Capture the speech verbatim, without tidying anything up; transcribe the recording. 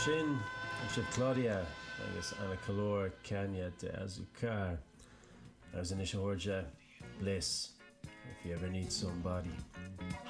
sin an sib Claudia agus Anna Calor Kenya de Azucar as an Isha Horja Bliss if you ever need somebody.